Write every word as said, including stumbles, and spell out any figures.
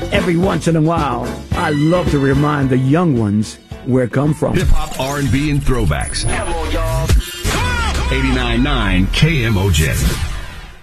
Every once in a while, I love to remind the young ones where it come from. Hip-hop, R and B, and throwbacks. Come on, y'all. eighty-nine point nine K M O J.